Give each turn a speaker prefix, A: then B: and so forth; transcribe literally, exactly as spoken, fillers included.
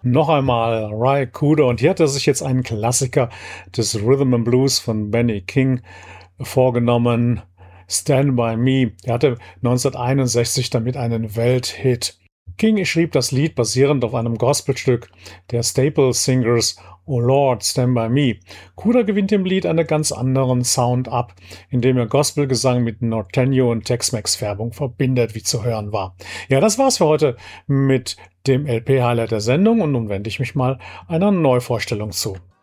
A: Noch einmal Ry Cooder und hier hat er sich jetzt einen Klassiker des Rhythm and Blues von Benny King vorgenommen. Stand by Me. Er hatte neunzehnhunderteinundsechzig damit einen Welthit. King schrieb das Lied basierend auf einem Gospelstück der Staple Singers Oh Lord, Stand by Me. Cooder gewinnt dem Lied einen ganz anderen Sound ab, indem er Gospelgesang mit Norteño und Tex-Mex-Färbung verbindet, wie zu hören war. Ja, das war's für heute mit dem L P-Highlight der Sendung und nun wende ich mich mal einer Neuvorstellung zu.